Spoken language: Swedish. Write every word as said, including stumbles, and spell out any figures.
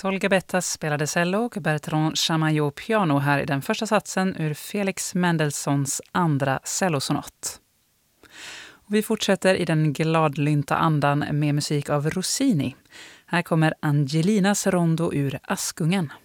Sol Gabetta spelade cello och Bertrand Chamayot piano här i den första satsen ur Felix Mendelssohns andra cellosonat. Och vi fortsätter i den gladlynta andan med musik av Rossini. Här kommer Angelinas rondo ur Askungen.